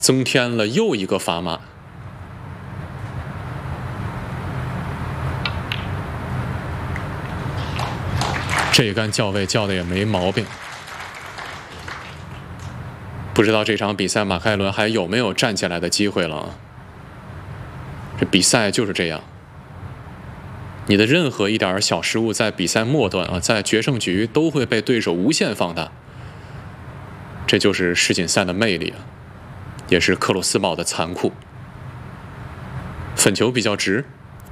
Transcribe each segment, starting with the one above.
增添了又一个砝码。这一杆叫位叫的也没毛病。不知道这场比赛马凯伦还有没有站起来的机会了啊？这比赛就是这样，你的任何一点小失误，在比赛末段啊，在决胜局都会被对手无限放大。这就是世锦赛的魅力啊，也是克鲁斯堡的残酷。粉球比较直。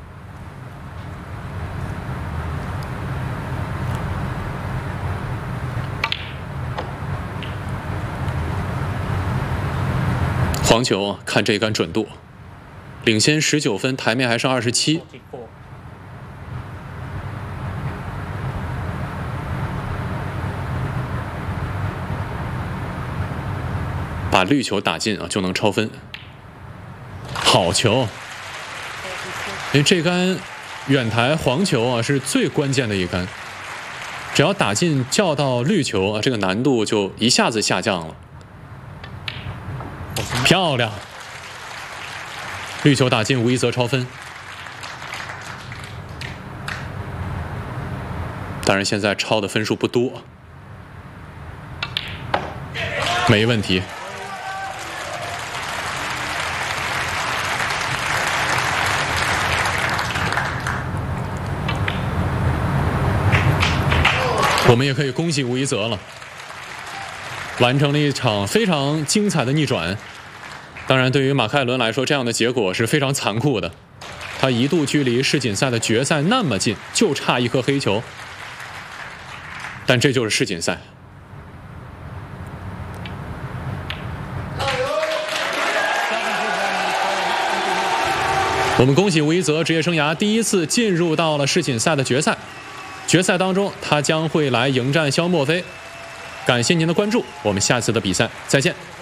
黄球看这杆准度，领先19分，台面还剩27。把绿球打进啊，就能超分。好球！这杆远台黄球啊，是最关键的一杆，只要打进叫到绿球啊，这个难度就一下子下降了。漂亮！绿球打进，无疑则超分。当然，现在超的分数不多，没问题。我们也可以恭喜无疑则了，完成了一场非常精彩的逆转。当然，对于马凯伦来说，这样的结果是非常残酷的。他一度距离世锦赛的决赛那么近，就差一颗黑球。但这就是世锦赛。我们恭喜无疑则职业生涯第一次进入到了世锦赛的决赛。决赛当中，他将会来迎战肖莫菲。感谢您的关注，我们下次的比赛再见。